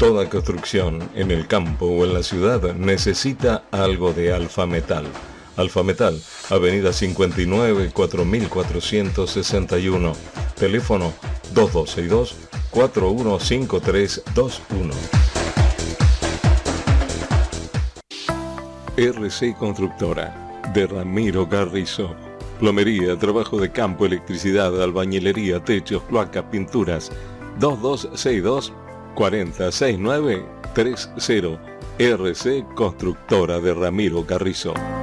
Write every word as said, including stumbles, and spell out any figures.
Toda construcción en el campo o en la ciudad necesita algo de Alfa Metal. Alfa Metal, Avenida cincuenta y nueve, cuatro mil cuatrocientos sesenta y uno. Teléfono dos dos seis dos, cuatro uno cinco tres dos uno. R C Constructora, de Ramiro Carrizo. Plomería, trabajo de campo, electricidad, albañilería, techos, cloacas, pinturas. dos dos seis dos, cuatro cero seis nueve tres cero. R C Constructora de Ramiro Carrizo.